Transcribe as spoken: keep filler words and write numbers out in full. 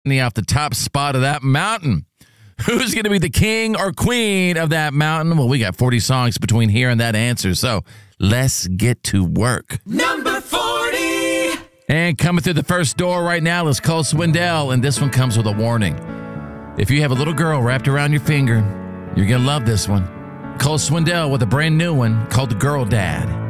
off the top spot of that mountain. Who's going to be the king or queen of that mountain? Well, we got forty songs between here and that answer, so let's get to work. Number forty. And coming through the first door right now is Cole Swindell, and this one comes with a warning. If you have a little girl wrapped around your finger, you're going to love this one. Cole Swindell with a brand new one called Girl Dad.